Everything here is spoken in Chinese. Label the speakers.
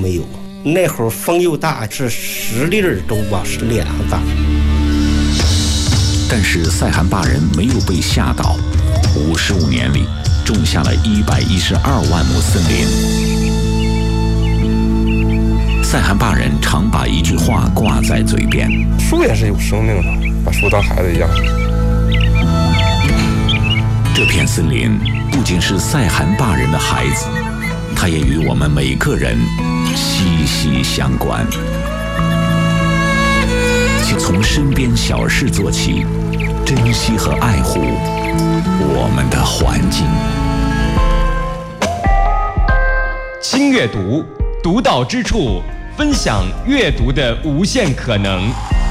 Speaker 1: 没有。那会儿风又大，是10粒都往脸上打。
Speaker 2: 但是塞罕坝人没有被吓倒，55年里种下了112万亩森林。塞罕坝人常把一句话挂在嘴边：
Speaker 3: 树也是有生命的，把树当孩子一样。
Speaker 2: 这片森林不仅是塞罕坝人的孩子，它也与我们每个人息息相关。请从身边小事做起，珍惜和爱护我们的环境。
Speaker 4: 轻阅读，独到之处，分享阅读的无限可能。